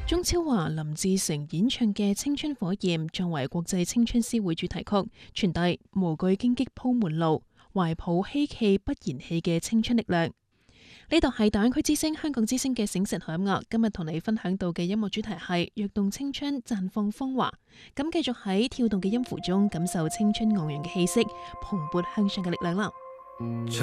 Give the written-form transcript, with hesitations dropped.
鍾超華、林志成演唱嘅《青春火焰》作為國際青春詩會主題曲，傳遞無懼荊棘鋪門路，懷抱希冀不言棄嘅青春力量。呢度係大灣區之聲、香港之聲嘅醒晨好音樂，今日同你分享到嘅音樂主題係躍動青春，綻放風華。咁繼續喺跳動嘅音符中，感受青春昂揚嘅氣息，蓬勃向上嘅力量啦。 在